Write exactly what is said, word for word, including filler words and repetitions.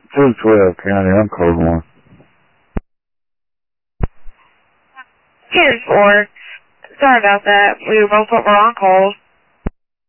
two twelve County, I'm code one. ten four. Sorry about that. We were both were on call.